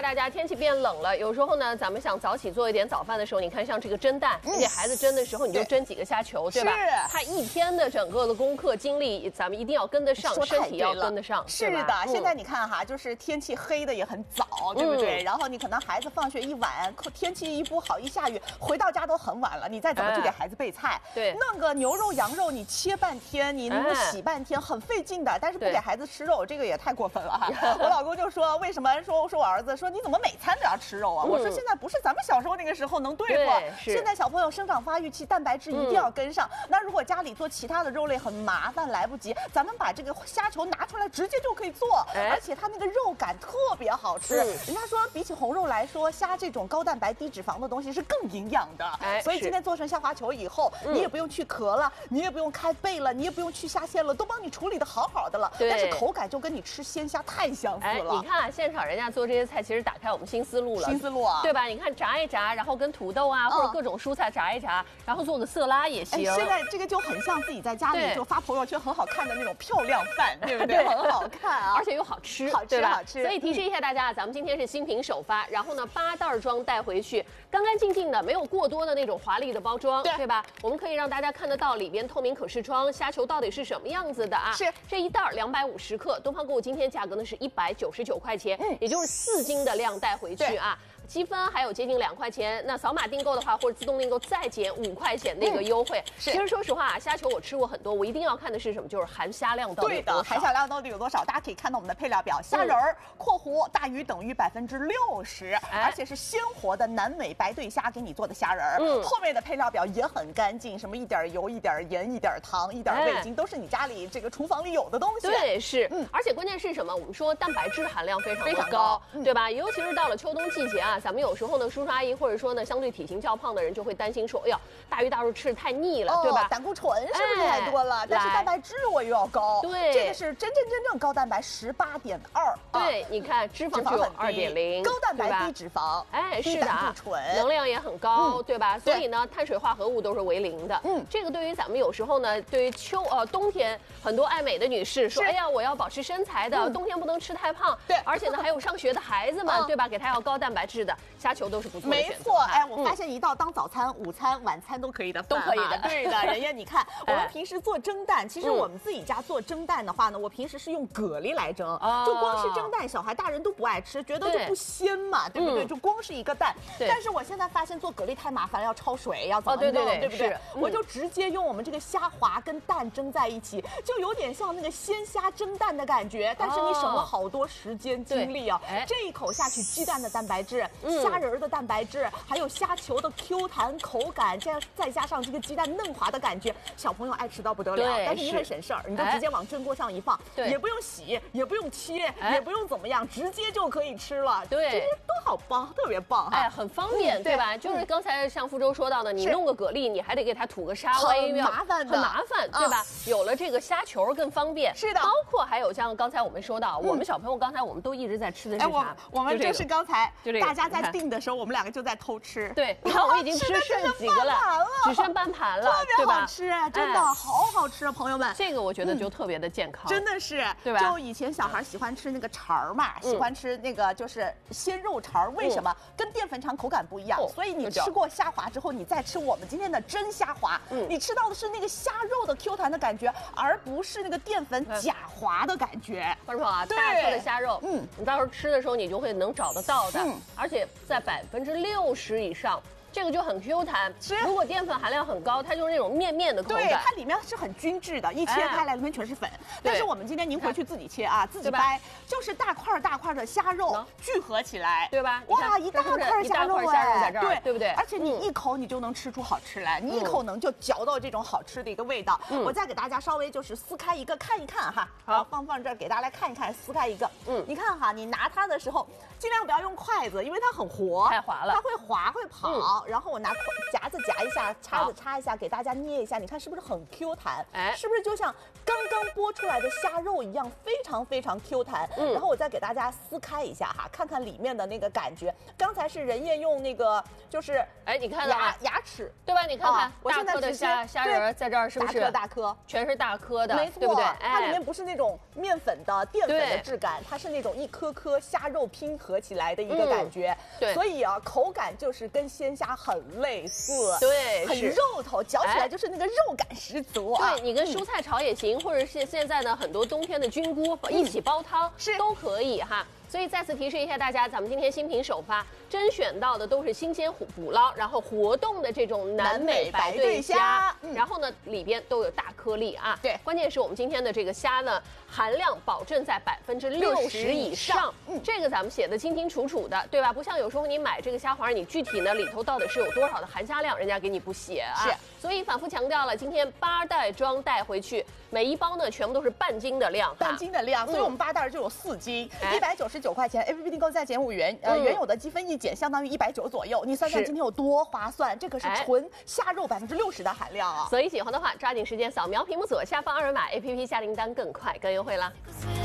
大家，天气变冷了，有时候呢，咱们想早起做一点早饭的时候，你看像这个蒸蛋，你给孩子蒸的时候，你就蒸几个虾球，对吧？他一天的整个的功课精力，咱们一定要跟得上，身体要跟得上。 是的，现在你看哈，就是天气黑的也很早，对不对？然后你可能孩子放学一晚，天气一不好一下雨，回到家都很晚了，你再怎么去给孩子备菜？对，弄个牛肉、羊肉，你切半天，你洗半天，很费劲的。但是不给孩子吃肉，这个也太过分了哈。我老公就说，为什么说我儿子说你怎么每餐都要吃肉啊？我说现在不是咱们小时候那个时候能对付，现在小朋友生长发育期，蛋白质一定要跟上。那如果家里做其他的肉类很麻烦，来不及，咱们把这个虾球拿出来，直接就可以做，而且它那个肉感特别好吃。人家说比起红肉来说，虾这种高蛋白低脂肪的东西是更营养的。所以今天做成虾滑球以后，你也不用去壳了，你也不用开背了，你也不用去虾线了，都帮你处理的好好的了。但是口感就跟你吃鲜虾太相似了。 你看现场人家做这些菜，其实打开我们新思路了。新思路啊，对吧？你看炸一炸，然后跟土豆啊或者各种蔬菜炸一炸，然后做个色拉也行。 现在这个就很像自己在家里就发朋友圈很好看的那种漂亮饭，对不对？很好看啊， 而且又好吃，对吧？好吃。所以提示一下大家，咱们今天是新品首发，然后呢8袋装带回去，干干净净的，没有过多的那种华丽的包装，对吧？我们可以让大家看得到里边透明可视窗，虾球到底是什么样子的啊？是这一袋250克，东方购物今天价格呢是199块钱，也就是4斤的量带回去啊。积分还有接近2块钱，那扫码订购的话或者自动订购再减5块钱的一个优惠。其实说实话，虾球我吃过很多，我一定要看的是什么？就是含虾量到底有多少。 含虾量到底有多少？大家可以看到我们的配料表，虾仁儿（括弧大于等于60%），而且是鲜活的南美白对虾给你做的虾仁儿。后面的配料表也很干净，什么一点油、一点盐、一点糖、一点味精，都是你家里这个厨房里有的东西。 对，是。而且关键是什么？我们说蛋白质含量非常高，对吧？尤其是到了秋冬季节啊。咱们有时候呢，叔叔阿姨或者说呢，相对体型较胖的人就会担心说，哎呀，大鱼大肉吃的太腻了，对吧？ 胆固醇是不是太多了？但是蛋白质我又要高，对，这个是真正高蛋白18.2。 对，你看脂肪只有2.0， 高蛋白低脂肪， 是的，胆固醇能量也很高，对吧？所以呢，碳水化合物都是为0的。这个对于咱们有时候呢，对于冬天很多爱美的女士说，哎呀，我要保持身材的，冬天不能吃太胖，对，而且呢还有上学的孩子们，对吧？给他要高蛋白质的虾球都是不错的选择。 没错，我发现一道当早餐、午餐、晚餐都可以的，都可以的。对的，人家你看，我们平时做蒸蛋，其实我们自己家做蒸蛋的话呢，我平时是用蛤蜊来蒸，就光是蒸蛋，小孩大人都不爱吃，觉得就不鲜嘛，对不对？就光是一个蛋。但是我现在发现做蛤蜊太麻烦了，要焯水，要怎么弄，对不对？我就直接用我们这个虾滑跟蛋蒸在一起，就有点像那个鲜虾蒸蛋的感觉，但是你省了好多时间精力啊。这一口下去，鸡蛋的蛋白质、虾仁的蛋白质，还有虾球的 Q 弹口感，再加上这个鸡蛋嫩滑的感觉，小朋友爱吃到不得了。但是你很省事儿，你就直接往蒸锅上一放，也不用洗，也不用切，也不用怎么样，直接就可以吃了。对，这些都好棒，特别棒哈！ 很方便，对吧？就是刚才像福州说到的，你弄个蛤蜊，你还得给它吐个沙， 很麻烦的， 很麻烦，对吧？有了这个虾球更方便。 是的， 包括还有像刚才我们说到，我们小朋友刚才我们都一直在吃的是啥？ 我们就是刚才大家在订的时候，我们2个就在偷吃。 对，你看我已经吃剩几个了，只剩半盘了， 特别好吃，真的好好吃啊，朋友们。 这个我觉得就特别的健康， 真的是，对吧？就以前小孩喜欢吃那个肠儿嘛，喜欢吃那个就是鲜肉肠，为什么？跟淀粉肠口感不一样，所以你吃过虾滑之后，你再吃我们今天的真虾滑，你吃到的是那个虾肉的 Q 弹的感觉，而不是那个淀粉假滑的感觉。 观众朋友啊，大颗的虾肉，你到时候吃的时候你就会能找得到的，而且在60%以上。这个就很 Q 弹，如果淀粉含量很高，它就是那种面面的口感。 对，它里面是很均质的，一切开来里面全是粉。但是我们今天您回去自己切啊，自己掰，就是大块的虾肉聚合起来， 对吧？ 哇，一大块虾肉在这儿，对不对？ 而且你一口你就能吃出好吃来，你一口能就嚼到这种好吃的一个味道。我再给大家稍微就是撕开一个看一看哈，好，放这儿给大家来看一看，撕开一个，你看哈，你拿它的时候尽量不要用筷子，因为它很活， 太滑了， 它会滑会跑。 好，然后我拿夹子夹一下，叉子插一下，给大家捏一下，你看是不是很 Q 弹？哎，是不是就像刚刚剥出来的虾肉一样，非常非常 Q 弹？然后我再给大家撕开一下哈，看看里面的那个感觉。刚才是人家用那个就是你看牙齿对吧？你看看，我现在的虾仁在这儿是不是大颗？ 全是大颗的， 没错， 对不对？ 它里面不是那种面粉的淀粉的质感，它是那种一颗颗虾肉拼合起来的一个感觉。对，所以啊，口感就是跟鲜虾很类似， 对， 很肉头，嚼起来就是那个肉感十足啊。 对，你跟蔬菜炒也行，或者是现在呢很多冬天的菌菇一起煲汤都可以哈。所以再次提示一下大家，咱们今天新品首发甄选到的都是新鲜捕捞，然后活冻的这种南美白对虾，然后呢里边都有大颗粒啊。对，关键是我们今天的这个虾呢，含量保证在60%以上，这个咱们写的清清楚楚的，对吧？不像有时候你买这个虾黄，你具体呢里头到底是有多少的含虾量，人家给你不写啊。是，所以反复强调了，今天8袋装带回去，每一包呢全部都是半斤的量， 半斤的量，所以我们8袋就有4斤，199块钱 ，APP 订购再减5元，原有的积分一减相当于190左右，你算算今天有多划算？这可是纯虾肉60%的含量啊！ 所以喜欢的话，抓紧时间扫描屏幕左下方2维码 ，APP 下订单更快更优惠啦。